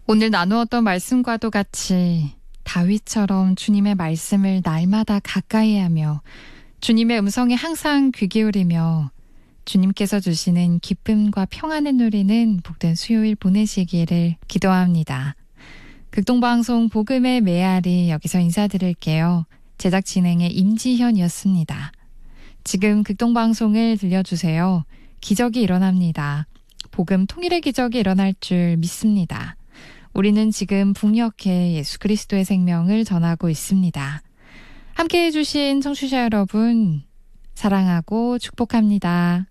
오늘 나누었던 말씀과도 같이 다윗처럼 주님의 말씀을 날마다 가까이 하며 주님의 음성에 항상 귀 기울이며 주님께서 주시는 기쁨과 평안을 누리는 복된 수요일 보내시기를 기도합니다. 극동방송 복음의 메아리 여기서 인사드릴게요. 제작 진행의 임지현이었습니다. 지금 극동방송을 들려주세요. 기적이 일어납니다. 복음 통일의 기적이 일어날 줄 믿습니다. 우리는 지금 북녘에 예수 그리스도의 생명을 전하고 있습니다. 함께해 주신 청취자 여러분, 사랑하고 축복합니다.